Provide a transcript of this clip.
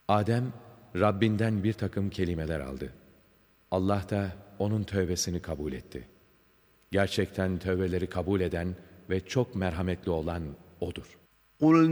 Adem, Rabbinden bir takım kelimeler aldı. Allah da onun tövbesini kabul etti. Gerçekten tövbeleri kabul eden ve çok merhametli olan O'dur. قُلْ